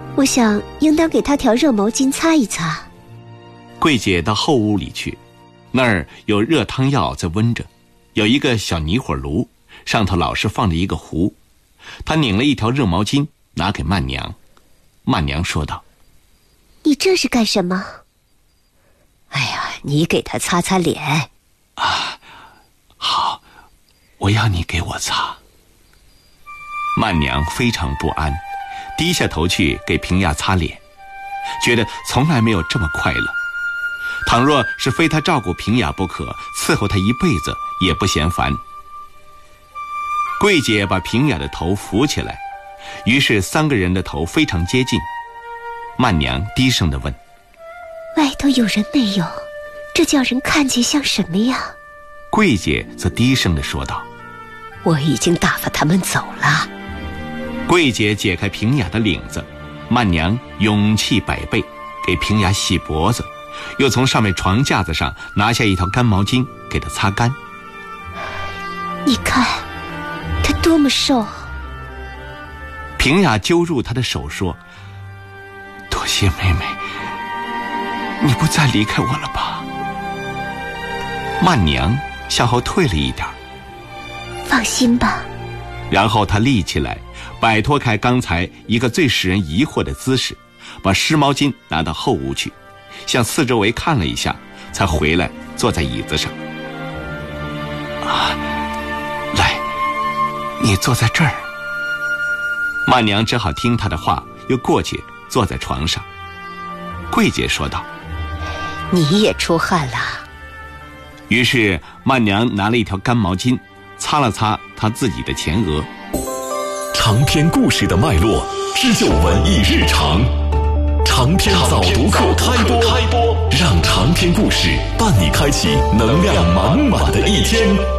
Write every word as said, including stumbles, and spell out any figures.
我想应当给他条热毛巾擦一擦。 桂姐到后屋里去，那儿有热汤药在温着，有一个小泥火炉，上头老是放着一个壶。她拧了一条热毛巾拿给曼娘。曼娘说道： 你这是干什么？ 哎呀，你给他擦擦脸。 啊，好，我要你给我擦。曼娘非常不安，低下头去给平雅擦脸，觉得从来没有这么快乐。倘若是非她照顾平雅不可，伺候她一辈子也不嫌烦。桂姐把平雅的头扶起来，于是三个人的头非常接近。曼娘低声地问： 外头有人没有？这叫人看见像什么呀？ 桂姐则低声地说道： 我已经打发他们走了。 桂姐解开平雅的领子，曼娘勇气百倍，给平雅洗脖子，又从上面床架子上拿下一条干毛巾给她擦干。 你看他多么瘦。 平雅揪住她的手说：多谢妹妹，你不再离开我了吧？曼娘向后退了一点。 放心吧。 然后她立起来，摆脱开刚才一个最使人疑惑的姿势，把湿毛巾拿到后屋去，向四周围看了一下，才回来坐在椅子上。啊，来，你坐在这儿。曼娘只好听她的话，又过去坐在床上。桂姐说道： 你也出汗了。 于是曼娘拿了一条干毛巾，擦了擦她自己的前额。 长篇故事的脉络，织就文艺日常。长篇早读课开播，让长篇故事伴你开启能量满满的一天。